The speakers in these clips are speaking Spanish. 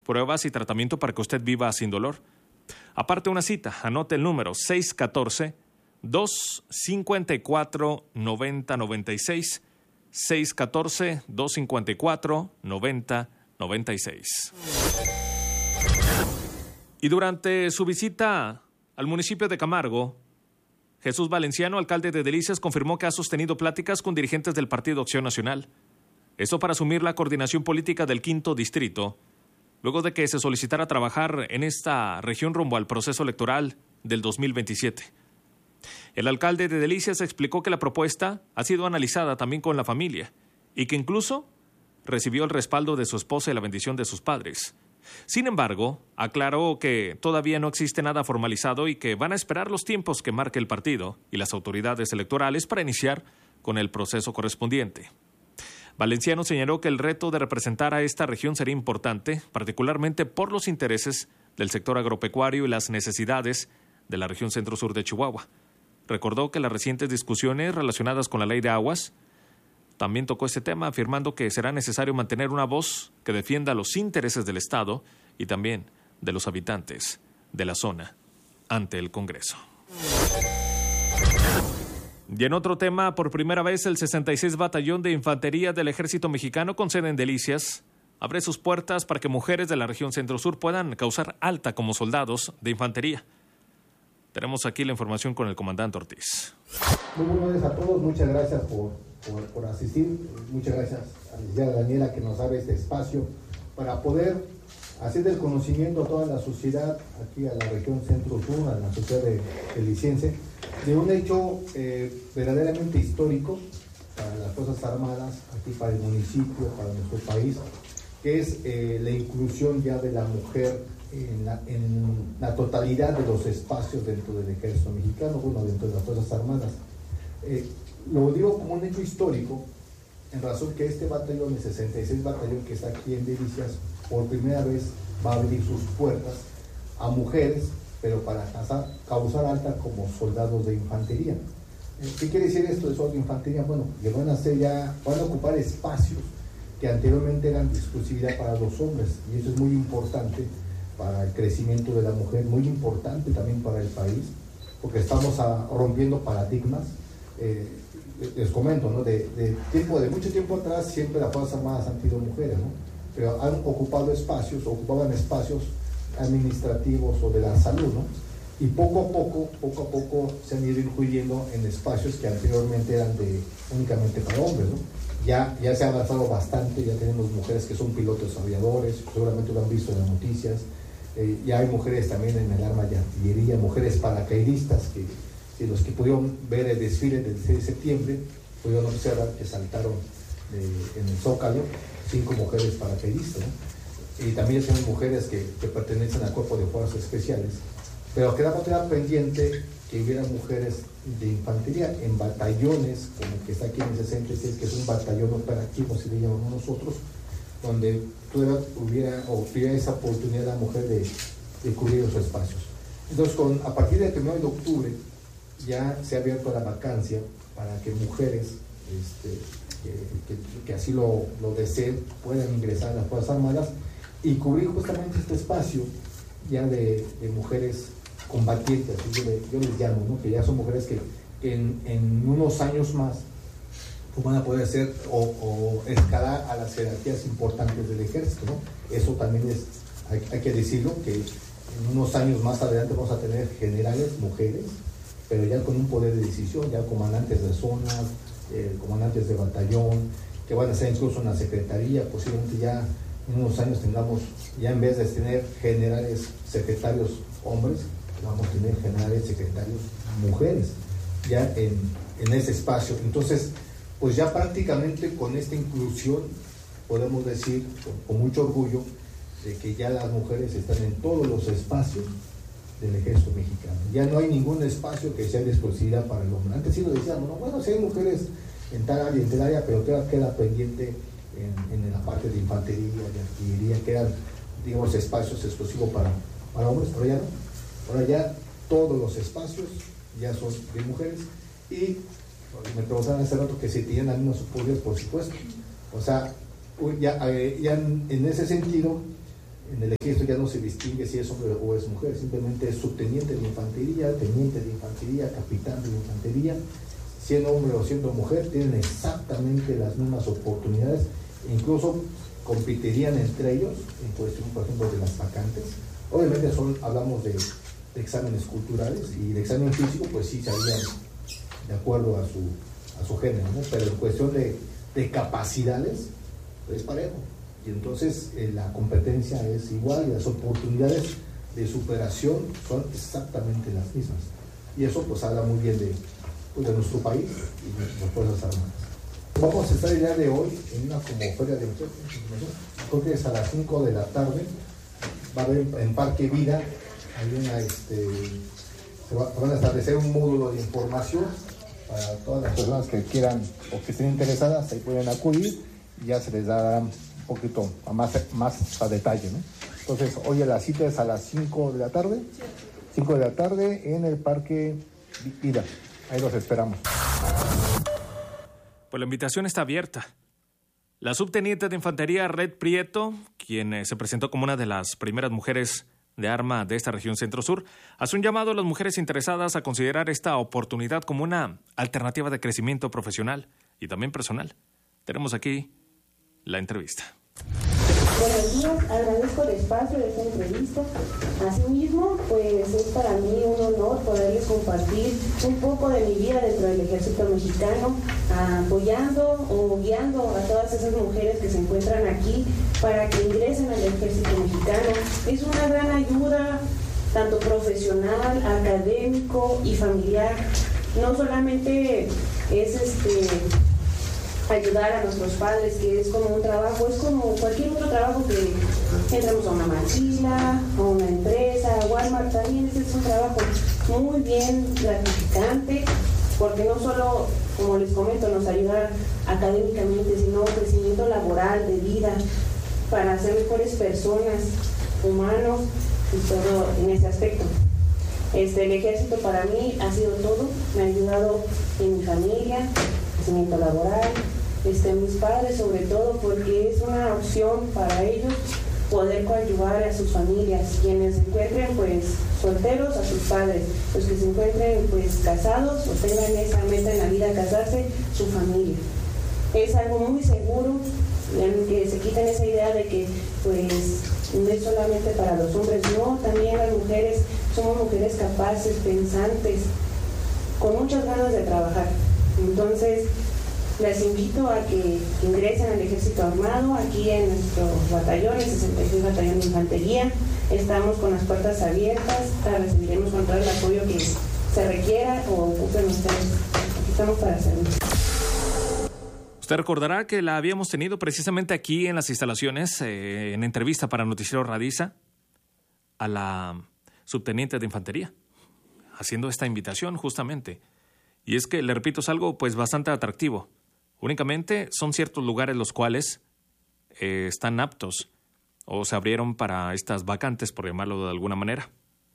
pruebas y tratamiento para que usted viva sin dolor. Aparte una cita, anote el número 614-254-9096, 614-254-9096. Y durante su visita al municipio de Camargo, Jesús Valenciano, alcalde de Delicias, confirmó que ha sostenido pláticas con dirigentes del Partido Acción Nacional. Esto para asumir la coordinación política del 5º Distrito, luego de que se solicitara trabajar en esta región rumbo al proceso electoral del 2027. El alcalde de Delicias explicó que la propuesta ha sido analizada también con la familia y que incluso recibió el respaldo de su esposa y la bendición de sus padres. Sin embargo, aclaró que todavía no existe nada formalizado y que van a esperar los tiempos que marque el partido y las autoridades electorales para iniciar con el proceso correspondiente. Valenciano señaló que el reto de representar a esta región sería importante, particularmente por los intereses del sector agropecuario y las necesidades de la región centro-sur de Chihuahua. Recordó que las recientes discusiones relacionadas con la ley de aguas también tocó este tema, afirmando que será necesario mantener una voz que defienda los intereses del Estado y también de los habitantes de la zona ante el Congreso. Y en otro tema, por primera vez el 66 Batallón de Infantería del Ejército Mexicano, con sede en Delicias, abre sus puertas para que mujeres de la región centro-sur puedan causar alta como soldados de infantería. Tenemos aquí la información con el comandante Ortiz. Muy buenos días a todos, muchas gracias por asistir, muchas gracias a la licenciada Daniela que nos abre este espacio para poder hacer del conocimiento a toda la sociedad, aquí a la región centro-sur, a la sociedad deliciense, de un hecho verdaderamente histórico para las Fuerzas Armadas, aquí para el municipio, para nuestro país, que es la inclusión ya de la mujer en la totalidad de los espacios dentro del ejército mexicano, bueno, dentro de las Fuerzas Armadas. Lo digo como un hecho histórico, en razón que este batallón, el 66 Batallón que está aquí en Delicias, por primera vez va a abrir sus puertas a mujeres, pero para causar alta como soldados de infantería. ¿Qué quiere decir esto de soldados de infantería? Bueno, que van a ocupar espacios que anteriormente eran de exclusividad para los hombres, y eso es muy importante para el crecimiento de la mujer, muy importante también para el país, porque estamos rompiendo paradigmas. Les comento, ¿no? de mucho tiempo atrás siempre las Fuerzas Armadas han sido mujeres, ¿no? Pero han ocupaban espacios administrativos o de la salud, ¿no? Y poco a poco se han ido incluyendo en espacios que anteriormente eran únicamente para hombres, ¿no? Ya se ha avanzado bastante, ya tenemos mujeres que son pilotos aviadores, seguramente lo han visto en las noticias, ya hay mujeres también en el arma de artillería, mujeres paracaidistas que los que pudieron ver el desfile del 6 de septiembre pudieron observar que saltaron en el Zócalo 5 mujeres paracaidistas, ¿no? Y también son mujeres que pertenecen al Cuerpo de Fuerzas Especiales, pero quedaba pendiente que hubiera mujeres de infantería en batallones, como el que está aquí en el 66, que es un batallón operativo, así le llamamos nosotros, donde tuviera esa oportunidad la mujer de cubrir los espacios. Entonces, a partir del 1 de octubre, ya se ha abierto la vacancia para que mujeres que así lo deseen puedan ingresar a las Fuerzas Armadas y cubrir justamente este espacio ya de mujeres combatientes, así yo les llamo, ¿no? Que ya son mujeres que en unos años más van a poder ser o escalar a las jerarquías importantes del ejército, ¿no? Eso también hay que decirlo, que en unos años más adelante vamos a tener generales mujeres, pero ya con un poder de decisión, ya comandantes de zonas, comandantes de batallón, que van a ser incluso en la secretaría. Posiblemente ya en unos años tengamos, ya en vez de tener generales secretarios hombres, vamos a tener generales secretarios mujeres, ya en ese espacio. Entonces, pues ya prácticamente con esta inclusión podemos decir con mucho orgullo de que ya las mujeres están en todos los espacios del ejército mexicano. Ya no hay ningún espacio que sea de exclusividad para el hombre. Antes sí lo decíamos, ¿no? Bueno, sí hay mujeres en tal área, pero queda pendiente en la parte de infantería, de artillería, que eran, digamos, espacios exclusivos para hombres, pero ya no. Ahora ya todos los espacios ya son de mujeres, y me preguntaban hace rato que si tenían las mismas oportunidades, por supuesto. O sea, ya en ese sentido, En el ejército ya no se distingue si es hombre o es mujer, simplemente es subteniente de infantería, teniente de infantería, capitán de infantería. Siendo hombre o siendo mujer, tienen exactamente las mismas oportunidades, incluso competirían entre ellos en cuestión, por ejemplo, de las vacantes. Obviamente hablamos de exámenes culturales, y de examen físico, pues sí se harían de acuerdo a su género, ¿no? Pero en cuestión de capacidades, es parejo. Y entonces la competencia es igual y las oportunidades de superación son exactamente las mismas. Y eso pues habla muy bien de nuestro país y de nuestras Fuerzas Armadas. Vamos a estar el día de hoy en una como feria de información. Creo que es a las 5 de la tarde. Va a haber en Parque Vida, hay se van a establecer un módulo de información para todas las personas que quieran o que estén interesadas, ahí pueden acudir y ya se les dará un poquito más a detalle, ¿no? Entonces, hoy la cita es a las 5 de la tarde, 5 de la tarde en el Parque Vida. Ahí los esperamos. Pues la invitación está abierta. La subteniente de infantería Red Prieto, quien se presentó como una de las primeras mujeres de arma de esta región centro-sur, hace un llamado a las mujeres interesadas a considerar esta oportunidad como una alternativa de crecimiento profesional y también personal. Tenemos aquí la entrevista. Buenos días, agradezco el espacio de esta entrevista. Asimismo, pues es para mí un honor poderles compartir un poco de mi vida dentro del Ejército Mexicano, apoyando o guiando a todas esas mujeres que se encuentran aquí para que ingresen al Ejército Mexicano. Es una gran ayuda, tanto profesional, académico y familiar. No solamente es ayudar a nuestros padres, que es como un trabajo, es como cualquier otro trabajo que entramos a una maquila, a una empresa, a Walmart, también este es un trabajo muy bien gratificante, porque no solo, como les comento, nos ayuda académicamente, sino crecimiento laboral, de vida, para ser mejores personas, humanos y todo en ese aspecto. El ejército para mí ha sido todo, me ha ayudado en mi familia, crecimiento laboral, mis padres sobre todo, porque es una opción para ellos poder coadyuvar a sus familias, quienes se encuentren pues solteros, a sus padres, los que se encuentren pues casados o tengan esa meta en la vida, casarse, su familia. Es algo muy seguro, que se quiten esa idea de que pues no es solamente para los hombres, no, también las mujeres somos mujeres capaces, pensantes, con muchas ganas de trabajar. Entonces, les invito a que ingresen al Ejército Armado, aquí en nuestro batallón, el 66 Batallón de Infantería. Estamos con las puertas abiertas, recibiremos con todo el apoyo que se requiera o ocupen ustedes. Aquí estamos para hacerlo. Usted recordará que la habíamos tenido precisamente aquí en las instalaciones, en entrevista para Noticiero Radiza, a la subteniente de infantería, haciendo esta invitación justamente. Y es que, le repito, es algo pues bastante atractivo. Únicamente son ciertos lugares los cuales están aptos o se abrieron para estas vacantes, por llamarlo de alguna manera.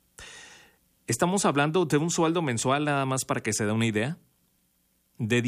Estamos hablando de un sueldo mensual, nada más para que se dé una idea, de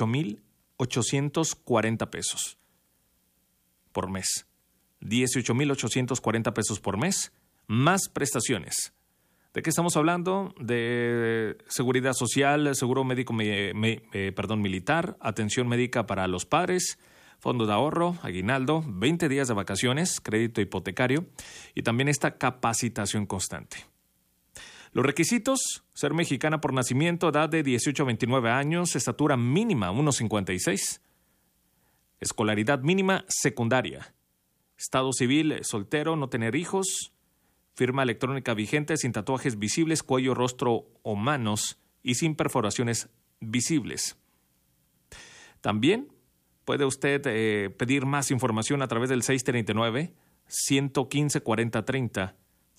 18,840 pesos por mes. 18,840 pesos por mes, más prestaciones. ¿De qué estamos hablando? De seguridad social, seguro médico militar, atención médica para los padres, fondo de ahorro, aguinaldo, 20 días de vacaciones, crédito hipotecario y también esta capacitación constante. Los requisitos: ser mexicana por nacimiento, edad de 18 a 29 años, estatura mínima 1,56, escolaridad mínima secundaria, estado civil soltero, no tener hijos, firma electrónica vigente, sin tatuajes visibles, cuello, rostro o manos y sin perforaciones visibles. También puede usted pedir más información a través del 639-115-4030,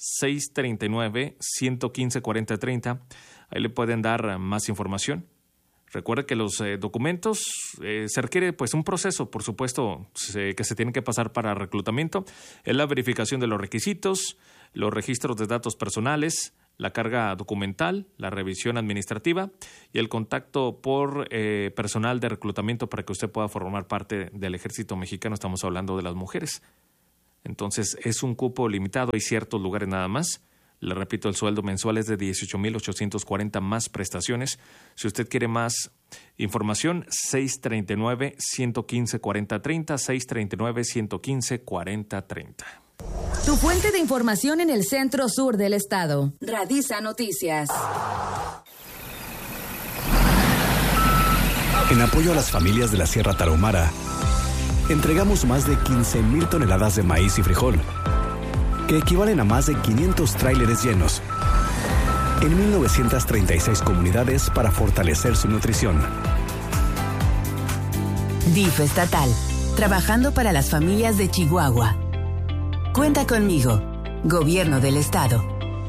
639-115-4030. Ahí le pueden dar más información. Recuerde que los documentos se requiere pues un proceso, por supuesto, que se tiene que pasar para reclutamiento. Es la verificación de los requisitos, los registros de datos personales, la carga documental, la revisión administrativa y el contacto por personal de reclutamiento para que usted pueda formar parte del Ejército Mexicano. Estamos hablando de las mujeres. Entonces es un cupo limitado, hay ciertos lugares nada más. Le repito, el sueldo mensual es de 18,840 más prestaciones. Si usted quiere más información, 639-115-4030, 639-115-4030. Tu fuente de información en el centro sur del estado. Radisa Noticias. En apoyo a las familias de la Sierra Tarahumara, entregamos más de 15,000 toneladas de maíz y frijol, que equivalen a más de 500 tráileres llenos, en 1,936 comunidades para fortalecer su nutrición. DIF estatal, trabajando para las familias de Chihuahua. Cuenta conmigo, Gobierno del Estado.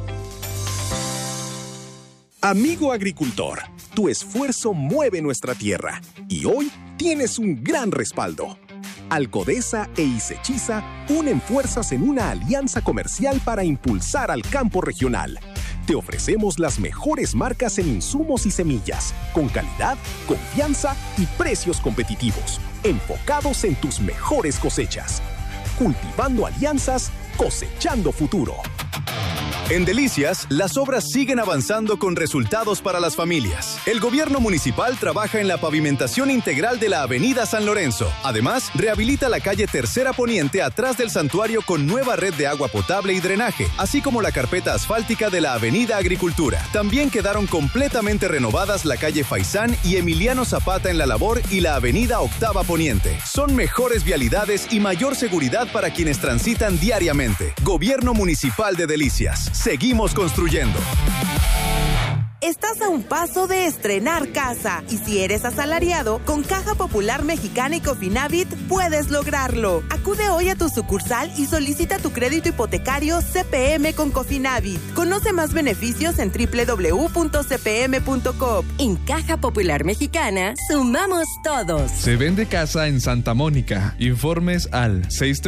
Amigo agricultor, tu esfuerzo mueve nuestra tierra y hoy tienes un gran respaldo. Alcodesa e Isechiza unen fuerzas en una alianza comercial para impulsar al campo regional. Te ofrecemos las mejores marcas en insumos y semillas, con calidad, confianza y precios competitivos, enfocados en tus mejores cosechas. Cultivando alianzas, cosechando futuro. En Delicias, las obras siguen avanzando con resultados para las familias. El gobierno municipal trabaja en la pavimentación integral de la avenida San Lorenzo. Además, rehabilita la calle Tercera Poniente atrás del santuario con nueva red de agua potable y drenaje, así como la carpeta asfáltica de la avenida Agricultura. También quedaron completamente renovadas la calle Faisán y Emiliano Zapata en La Labor y la avenida Octava Poniente. Son mejores vialidades y mayor seguridad para quienes transitan diariamente. Gobierno Municipal de Delicias. Seguimos construyendo. Estás a un paso de estrenar casa y si eres asalariado, con Caja Popular Mexicana y Cofinavit puedes lograrlo. Acude hoy a tu sucursal y solicita tu crédito hipotecario CPM con Cofinavit. Conoce más beneficios en www.cpm.com. En Caja Popular Mexicana, sumamos todos. Se vende casa en Santa Mónica. Informes al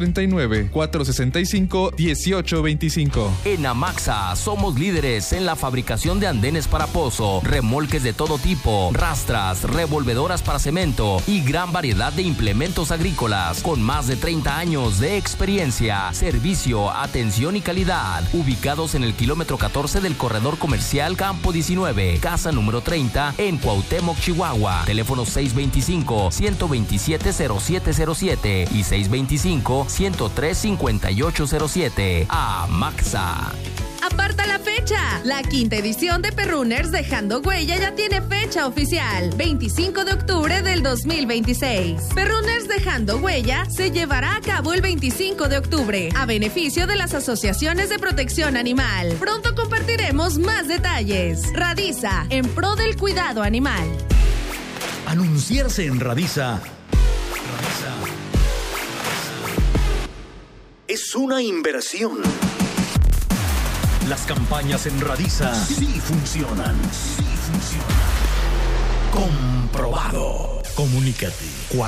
639-465-1825. En Amaxa somos líderes en la fabricación de andenes para pozo, remolques de todo tipo, rastras, revolvedoras para cemento y gran variedad de implementos agrícolas con más de 30 años de experiencia, servicio, atención y calidad. Ubicados en el kilómetro 14 del corredor comercial Campo 19, casa número 30 en Cuauhtémoc, Chihuahua. Teléfono 625-127-0707 y 625-103-5807. Amaxa. Aparta la fecha. La quinta edición de Perrunners Dejando Huella ya tiene fecha oficial, 25 de octubre del 2026. Perrunners Dejando Huella se llevará a cabo el 25 de octubre, a beneficio de las asociaciones de protección animal. Pronto compartiremos más detalles. Radisa, en pro del cuidado animal. Anunciarse en Radisa es una inversión. Las campañas en Radisa sí funcionan. Comprobado. Comunícate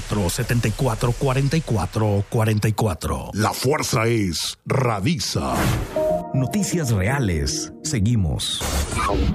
474-4444. La fuerza es Radisa. Noticias reales. Seguimos.